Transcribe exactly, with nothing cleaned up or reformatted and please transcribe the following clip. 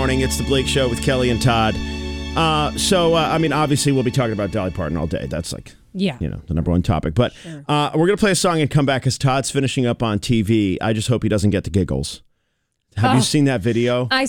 morning. It's the Blake Show with Kelly and Todd. Uh, so, uh, I mean, obviously, we'll be talking about Dolly Parton all day. That's like, yeah, you know, the number one topic. But sure. uh, we're going to play a song and come back as Todd's finishing up on T V. I just hope he doesn't get the giggles. Have oh. you seen that video? I